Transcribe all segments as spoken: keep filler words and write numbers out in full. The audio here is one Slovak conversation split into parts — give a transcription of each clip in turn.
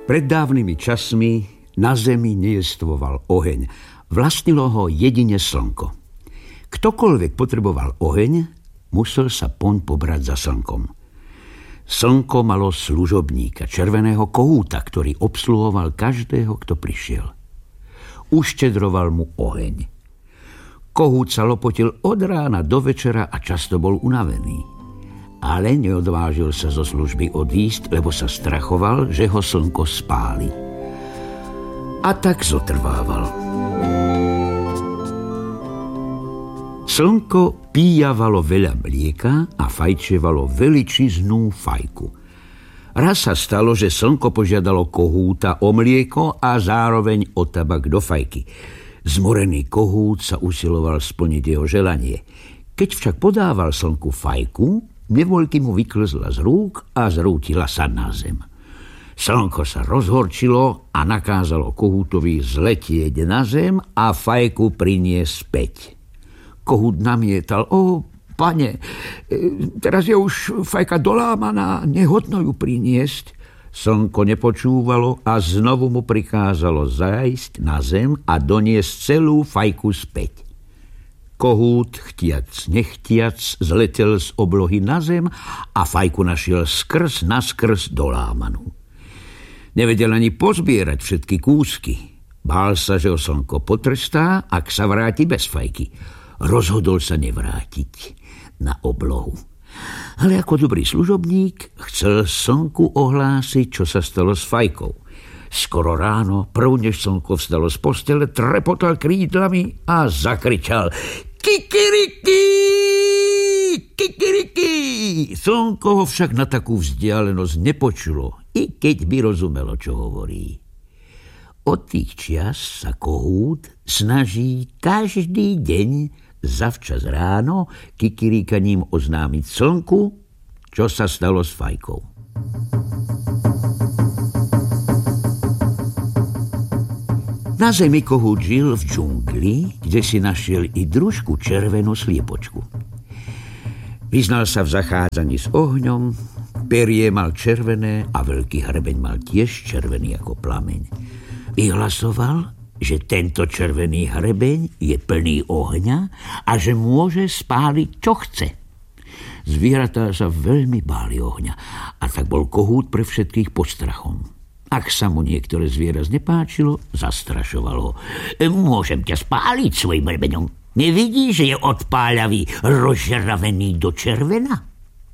Pred dávnymi časmi na zemi nejestvoval oheň. Vlastnilo ho jedine slnko. Ktokoľvek potreboval oheň, musel sa poň pobrať za slnkom. Slnko malo služobníka, červeného kohúta, ktorý obsluhoval každého, kto prišiel. Uštedroval mu oheň. Kohút sa lopotil od rána do večera a často bol unavený. Ale neodvážil sa zo služby odísť, lebo sa strachoval, že ho slnko spáli. A tak zotrvával. Slnko píjavalo veľa mlieka a fajčevalo veličiznú fajku. Raz sa stalo, že slnko požiadalo kohúta o mlieko a zároveň o tabak do fajky. Zmorený kohút sa usiloval splniť jeho želanie. Keď však podával slnku fajku, nevoľky mu vyklzla z rúk a zrútila sa na zem. Slnko sa rozhorčilo a nakázalo kohútovi zletieť na zem a fajku priniesť späť. Kohút namietal: o, pane, teraz je už fajka dolámaná, nehodno ju priniesť. Slnko nepočúvalo a znovu mu prikázalo zájsť na zem a doniesť celú fajku späť. Kohút, chtiac nechtiac, zletel z oblohy na zem a fajku našiel skrz naskrz dolámanú. Nevedel ani pozbierať všetky kúsky. Bál sa, že ho slnko potrestá, ak sa vráti bez fajky. Rozhodol sa nevrátiť na oblohu. Ale ako dobrý služobník chcel slnku ohlásiť, čo sa stalo s fajkou. Skoro ráno, prv než slnko vstalo z postele, trepotal krídlami a zakričal: kikiriki! Kikiriki! Slnko ho však na takú vzdialenosť nepočulo, i keď by rozumelo, čo hovorí. Od tých čias sa kohút snaží každý deň zavčas ráno kikiríkaním oznámiť slnku, čo sa stalo s fajkou. Na zemi kohút žil v džungli, kde si našiel i družku červenú sliepočku. Vyznal sa v zachádzaní s ohňom, perie mal červené a veľký hrebeň mal tiež červený ako plameň. Vyhlasoval, že tento červený hrebeň je plný ohňa a že môže spáliť, čo chce. Zvieratá sa veľmi báli ohňa a tak bol kohút pre všetkých pod strachom. Ak sa mu niektoré zviera znepáčilo, zastrašoval ho: môžem ťa spáliť svojim hrebeňom. Nevidíš, že je odpáľavý, rozžravený do červena?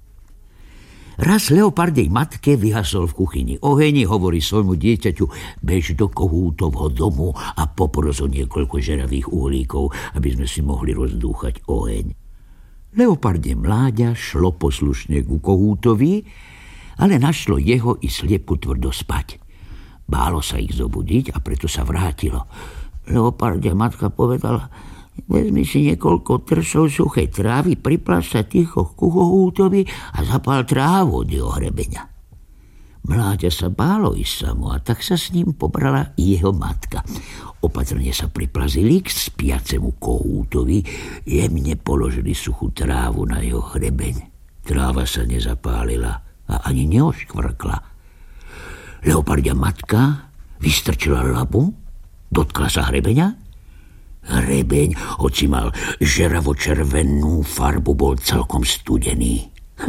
Raz leopardej matke vyhasol v kuchyni oheň, hovorí svojmu dieťaťu: bež do kohútovho domu a popros o niekoľko žeravých uhlíkov, aby sme si mohli rozdúchať oheň. Leopardie mláďa šlo poslušne ku kohútovi, ale našlo jeho i sliepku tvrdo spať. Bálo sa ich zobudiť a preto sa vrátilo. Leopardia matka povedala: vezmi si niekoľko trsov suchej trávy, pripláš sa ticho ku kohútovi a zapál trávu od jeho hrebeňa. Mláďa sa bálo ísť samo a tak sa s ním pobrala i jeho matka. Opatrne sa priplazili k spiacemu kohútovi, jemne položili suchú trávu na jeho hrebeň. Tráva sa nezapálila a ani neoškvrkla. Leopardia matka vystrčila labu, dotkla sa hrebeňa. Hrebeň, hoci mal žeravo-červenú farbu, bol celkom studený.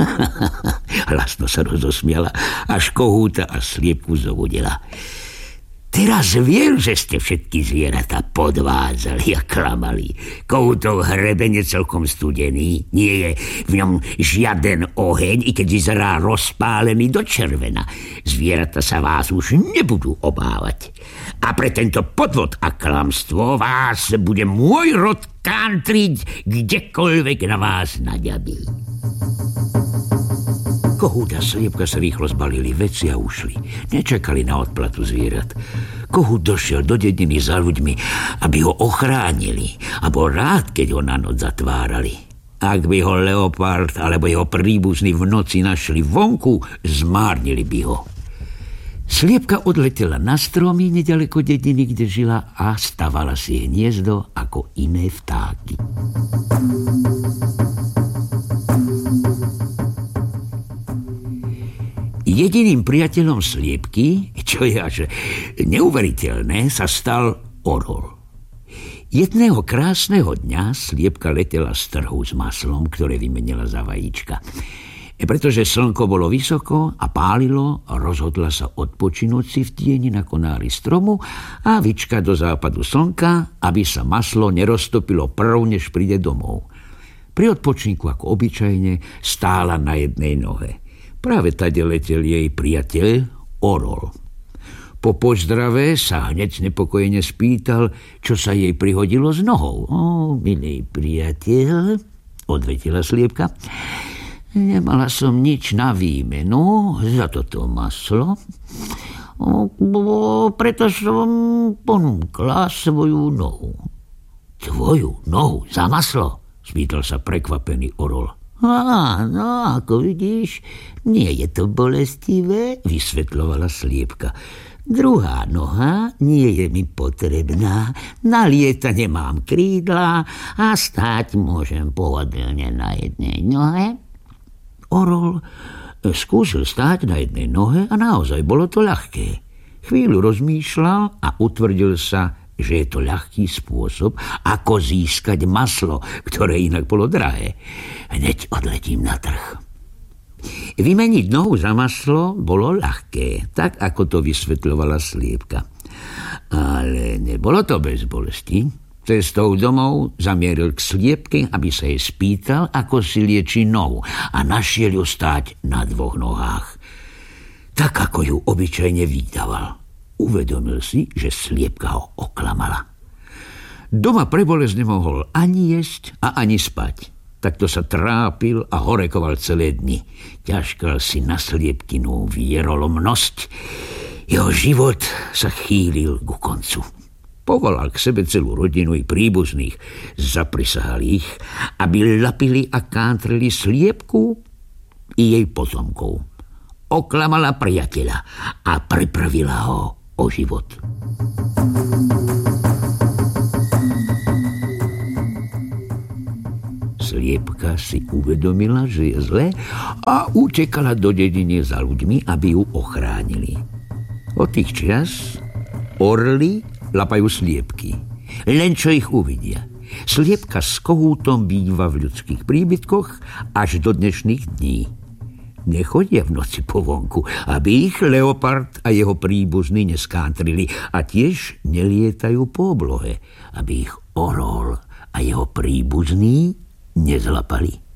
Hlasno sa rozosmiala, až kohúta a sliepku zobudila. Teraz viem, že ste všetky zvieratá podvádzali a klamali. Kohútov hrebeň je celkom studený. Nie je v ňom žiaden oheň, i keď vyzerá rozpálený do červena. Zvieratá sa vás už nebudú obávať. A pre tento podvod a klamstvo vás bude môj rod kantriť, kdekoľvek na vás naďabí. Kohút a sliepka sa rýchlo zbalili veci a ušli. Nečakali na odplatu zvierat. Kohút došiel do dediny za ľuďmi, aby ho ochránili, a bol rád, keď ho na noc zatvárali. Ak by ho leopard alebo jeho príbuzní v noci našli vonku, zmárnili by ho. Sliepka odletela na stromy nedaleko dediny, kde žila, a stavala si hniezdo ako iné vtáky. Jediným priateľom Sliepky, čo je až neuveriteľné, sa stal orol. Jedného krásneho dňa Sliepka letela z trhu s maslom, ktoré vymenila za vajíčka. Pretože slnko bolo vysoko a pálilo, rozhodla sa odpočinúť si v tieni na konári stromu a vyčkať do západu slnka, aby sa maslo neroztopilo prv, než príde domov. Pri odpočinku, ako obyčajne, stála na jednej nohe. Práve tade letel jej priateľ orol. Po pozdrave sa hneď nepokojene spýtal, čo sa jej prihodilo s nohou. Ó, milý priateľ, odvetila Sliepka, nemala som nič na výmenu za toto maslo, preto som ponúkla svoju nohu. Tvoju nohu za maslo? Spýtal sa prekvapený orol. Á, no, ako vidíš, nie je to bolestivé, vysvetľovala Sliepka. Druhá noha nie je mi potrebná, na lietanie mám krídla a stáť môžem pohodlne na jednej nohe. Orol skúsil stáť na jednej nohe a naozaj bolo to ľahké. Chvíľu rozmýšľal a utvrdil sa, že je to ľahký spôsob, ako získať maslo, ktoré inak bolo drahé. Hneď odletím na trh. Vymeniť nohu za maslo bolo ľahké, tak ako to vysvetľovala Sliepka. Ale nebolo to bez bolesti. Cestou domov zamieril k Sliepke, aby sa jej spýtal, ako si lieči nohu, a našiel ju stáť na dvoch nohách. Tak, ako ju obyčajne vydával. Uvedomil si, že Sliepka ho oklamala. Doma pre bolesť nemohol ani jesť a ani spať. Takto sa trápil a horekoval celé dni. Ťažkal si na Sliepkinu vierolomnosť. Jeho život sa chýlil ku koncu. Povolal k sebe celú rodinu i príbuzných. Zaprisahal ich, aby lapili a kántrili Sliepku i jej potomkov. Oklamala priateľa a pripravila ho o život. Sliepka si uvedomila, že je zle, a utekala do dediny za ľuďmi, aby ju ochránili. Od tých čias orly lapajú Sliepky, len čo ich uvidia. Sliepka s kohútom býva v ľudských príbytkoch až do dnešných dní. Nechodia v noci po vonku, aby ich leopard a jeho príbuzní neskántrili, a tiež nelietajú po oblohe, aby ich orol a jeho príbuzní nezlapali.